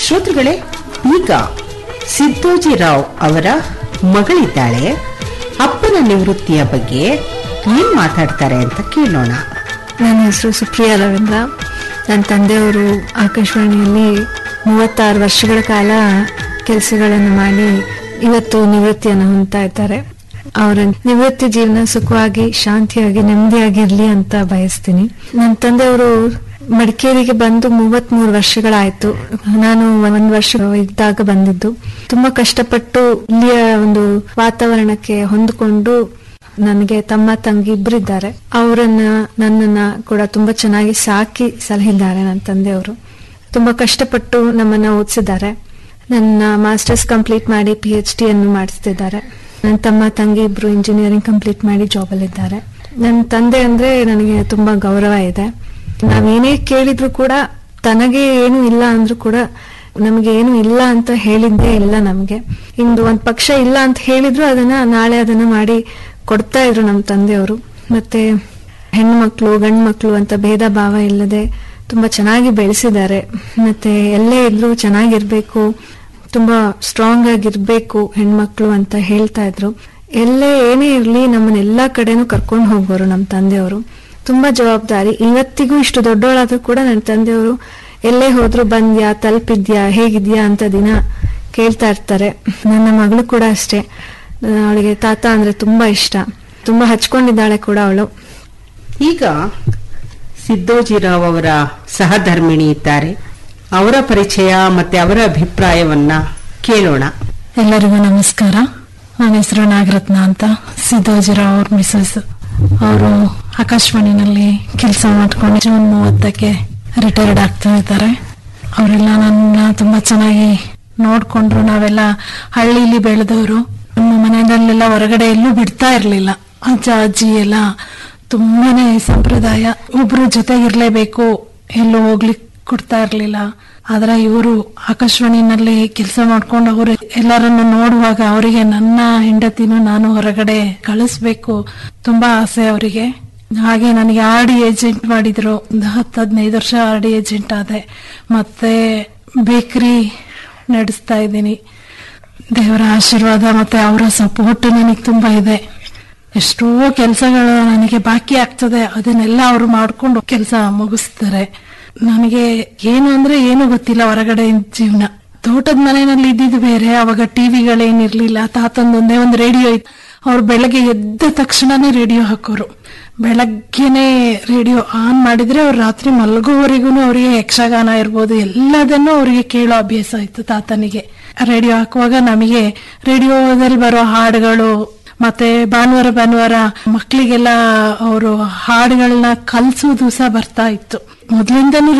ಶ್ರೋತೃಗಳೇ, ಈಗ ಸಿದ್ದೋಜಿರಾವ್ ಅವರ ಮಗಳಿದ್ದಾಳೆ. ಅಪ್ಪನ ನಿವೃತ್ತಿಯ ಬಗ್ಗೆ ಏನ್ ಮಾತಾಡ್ತಾರೆ ಅಂತ ಕೇಳೋಣ. ನನ್ನ ಹೆಸರು ಸುಪ್ರಿಯಾ ರವೀಂದ್ರ. ನನ್ನ ತಂದೆಯವರು ಆಕಾಶವಾಣಿಯಲ್ಲಿ 36 ವರ್ಷಗಳ ಕಾಲ ಕೆಲಸಗಳನ್ನು ಮಾಡಿ ಇವತ್ತು ನಿವೃತ್ತಿಯನ್ನು ಹೊಂದ್ತಾ ಇದ್ದಾರೆ. ಅವರ ನಿವೃತ್ತಿ ಜೀವನ ಸುಖವಾಗಿ, ಶಾಂತಿಯಾಗಿ, ನೆಮ್ಮದಿಯಾಗಿರ್ಲಿ ಅಂತ ಬಯಸ್ತೀನಿ. ನನ್ನ ತಂದೆಯವರು ಮಡಿಕೇರಿಗೆ ಬಂದು 33 ವರ್ಷಗಳಾಯ್ತು. ನಾನು 1 ವರ್ಷ ಇದ್ದಾಗ ಬಂದಿದ್ದು. ತುಂಬಾ ಕಷ್ಟಪಟ್ಟು ಇಲ್ಲಿಯ ಒಂದು ವಾತಾವರಣಕ್ಕೆ ಹೊಂದಿಕೊಂಡು ನನಗೆ ತಮ್ಮ ತಂಗಿ ಇಬ್ಬರಿದ್ದಾರೆ. ನನ್ನನ್ನ ಕೂಡ ತುಂಬಾ ಚೆನ್ನಾಗಿ ಸಾಕಿ ಸಲಹಿದ್ದಾರೆ. ನನ್ನ ತಂದೆಯವರು ತುಂಬಾ ಕಷ್ಟಪಟ್ಟು ನಮ್ಮನ್ನ ಓದಿಸಿದ್ದಾರೆ. ನನ್ನ ಮಾಸ್ಟರ್ಸ್ ಕಂಪ್ಲೀಟ್ ಮಾಡಿ PhD ಅನ್ನು ಮಾಡಿಸ್ತಿದ್ದಾರೆ. ನನ್ನ ತಮ್ಮ ತಂಗಿ ಇಬ್ರು ಇಂಜಿನಿಯರಿಂಗ್ ಕಂಪ್ಲೀಟ್ ಮಾಡಿ ಜಾಬ್ ಅಲ್ಲಿ ಇದ್ದಾರೆ. ನನ್ನ ತಂದೆ ಅಂದ್ರೆ ನನಗೆ ತುಂಬಾ ಗೌರವ ಇದೆ. ನಾವೇನೇ ಕೇಳಿದ್ರು ಕೂಡ, ತನಗೆ ಏನು ಇಲ್ಲ ಅಂದ್ರೂ ಕೂಡ ನಮ್ಗೆ ಏನು ಇಲ್ಲ ಅಂತ ಹೇಳಿದ್ದೇ ಇಲ್ಲ. ನಮ್ಗೆ ಇಂದು ಒಂದ್ ಪಕ್ಷ ಇಲ್ಲ ಅಂತ ಹೇಳಿದ್ರು ನಾಳೆ ಅದನ್ನ ಮಾಡಿ ಕೊಡ್ತಾ ಇದ್ರು ನಮ್ಮ ತಂದೆಯವರು. ಮತ್ತೆ ಹೆಣ್ಮಕ್ಳು ಗಂಡು ಮಕ್ಳು ಅಂತ ಭೇದ ಭಾವ ಇಲ್ಲದೆ ತುಂಬಾ ಚೆನ್ನಾಗಿ ಬೆಳೆಸಿದ್ದಾರೆ. ಮತ್ತೆ ಎಲ್ಲೇ ಇದ್ರು ಚೆನ್ನಾಗಿರ್ಬೇಕು, ತುಂಬಾ ಸ್ಟ್ರಾಂಗ್ ಆಗಿರ್ಬೇಕು ಹೆಣ್ಮಕ್ಳು ಅಂತ ಹೇಳ್ತಾ ಇದ್ರು. ಎಲ್ಲೇ ಏನೇ ಇರ್ಲಿ ನಮ್ಮನ್ನೆಲ್ಲಾ ಕಡೆನೂ ಕರ್ಕೊಂಡು ಹೋಗೋರು ನಮ್ಮ ತಂದೆಯವರು. ತುಂಬಾ ಜವಾಬ್ದಾರಿ. ಇವತ್ತಿಗೂ ಇಷ್ಟು ದೊಡ್ಡವಳಾದ್ರೂ ಕೂಡ ನನ್ನ ತಂದೆಯವರು ಎಲ್ಲೇ ಹೋದ್ರು ಬಂದ್ಯಾ, ತಲುಪಿದ್ಯಾ, ಹೇಗಿದ್ಯಾ ಅಂತ ದಿನ ಕೇಳ್ತಾ ಇರ್ತಾರೆ. ನನ್ನ ಮಗಳು ಕೂಡ ಅಷ್ಟೇ. ಅವಳಿಗೆ ತಾತ ಅಂದ್ರೆ ತುಂಬಾ ಇಷ್ಟ. ತುಂಬಾ ಹಚ್ಕೊಂಡಿದ್ದಾಳೆ ಕೂಡ ಅವಳು. ಈಗ ಸಿದ್ದೋಜಿರಾವ್ ಅವರ ಸಹಧರ್ಮಿಣಿ ಇದ್ದಾರೆ. ಅವರ ಪರಿಚಯ ಮತ್ತೆ ಅವರ ಅಭಿಪ್ರಾಯವನ್ನ ಕೇಳೋಣ. ಎಲ್ಲರಿಗೂ ನಮಸ್ಕಾರ. ನನ್ನ ಹೆಸರು ನಾಗರತ್ನ ಅಂತ. ಸಿದ್ದೋಜಿರಾವ್ ಅವ್ರ ಮಿಸಸ್. ಅವರು ಆಕಾಶವಾಣಿನಲ್ಲಿ ಕೆಲಸ ಮಾಡ್ಕೊಂಡು ಜೂನ್ 30ಕ್ಕೆ ರಿಟೈರ್ಡ್ ಆಗ್ತಾ ಇದ್ದಾರೆ. ಅವರೆಲ್ಲ ನನ್ನ ತುಂಬಾ ಚೆನ್ನಾಗಿ ನೋಡ್ಕೊಂಡ್ರು. ನಾವೆಲ್ಲ ಹಳ್ಳಿಲಿ ಬೆಳೆದವರು. ನಮ್ಮ ಮನೆಯಲ್ಲೆಲ್ಲ ಹೊರಗಡೆ ಎಲ್ಲೂ ಬಿಡ್ತಾ ಇರ್ಲಿಲ್ಲ. ಅಜ್ಜ ಅಜ್ಜಿ ಎಲ್ಲ ತುಂಬಾನೇ ಸಂಪ್ರದಾಯ. ಒಬ್ರು ಜೊತೆಗಿರ್ಲೇಬೇಕು, ಎಲ್ಲೂ ಹೋಗ್ಲಿಕ್ಕೆ ಕೊಡ್ತಾ ಇರ್ಲಿಲ್ಲ. ಆದ್ರೆ ಇವರು ಆಕಾಶವಾಣಿನಲ್ಲಿ ಕೆಲಸ ಮಾಡ್ಕೊಂಡು ಅವರು ಎಲ್ಲರನ್ನು ನೋಡುವಾಗ ಅವರಿಗೆ ನನ್ನ ಹೆಂಡತಿನೂ ನಾನು ಹೊರಗಡೆ ಕಳಿಸ್ಬೇಕು ತುಂಬಾ ಆಸೆ ಅವರಿಗೆ. ಹಾಗೆ ನನಗೆ RD ಏಜೆಂಟ್ ಮಾಡಿದ್ರು. 10-15 ವರ್ಷ RD ಏಜೆಂಟ್ ಆದೆ. ಮತ್ತೆ ಬೇಕರಿ ನಡೆಸ್ತಾ ಇದ್ದೀನಿ. ದೇವರ ಆಶೀರ್ವಾದ ಮತ್ತೆ ಅವರ ಸಪೋರ್ಟ್ ನನಗೆ ತುಂಬಾ ಇದೆ. ಎಷ್ಟೋ ಕೆಲಸಗಳು ನನಗೆ ಬಾಕಿ ಆಗ್ತದೆ, ಅದನ್ನೆಲ್ಲ ಅವರು ಮಾಡ್ಕೊಂಡು ಕೆಲಸ ಮುಗಿಸ್ತಾರೆ. ನನಗೆ ಏನು ಅಂದ್ರೆ ಏನು ಗೊತ್ತಿಲ್ಲ ಹೊರಗಡೆ ಜೀವನ. ತೋಟದ ಮನೆಯಲ್ಲಿ ಇದ್ದಿದ್ದು ಬೇರೆ. ಅವಾಗ ಟಿವಿಗಳೇನಿರ್ಲಿಲ್ಲ. ತಾತಂದೊಂದೇ ಒಂದು ರೇಡಿಯೋ ಇತ್ತು. ಅವ್ರು ಬೆಳಗ್ಗೆ ಎದ್ದ ತಕ್ಷಣನೇ ರೇಡಿಯೋ ಹಾಕೋರು. ಬೆಳಗ್ಗೆನೆ ರೇಡಿಯೋ ಆನ್ ಮಾಡಿದ್ರೆ ಅವ್ರು ರಾತ್ರಿ ಮಲಗೋವರೆಗೂ ಅವರಿಗೆ ಯಕ್ಷಗಾನ ಇರ್ಬೋದು ಎಲ್ಲದನ್ನೂ ಅವರಿಗೆ ಕೇಳೋ ಅಭ್ಯಾಸ ಇತ್ತು ತಾತನಿಗೆ. ರೇಡಿಯೋ ಹಾಕುವಾಗ ನಮಗೆ ರೇಡಿಯೋದಲ್ಲಿ ಬರೋ ಹಾಡುಗಳು ಮತ್ತೆ ಭಾನುವಾರ ಮಕ್ಕಳಿಗೆಲ್ಲ ಅವರು ಹಾಡುಗಳನ್ನ ಕಲ್ಸೋದು ಸಹ ಬರ್ತಾ ಇತ್ತು. ಮೊದಲಿಂದನೂ